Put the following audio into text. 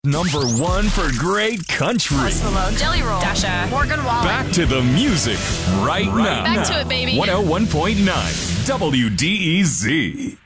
Number one for great country. Post Malone, Jelly Roll, Dasha, Morgan Wallen. Back to the music right now. Back to it, baby. 101.9 WDEZ.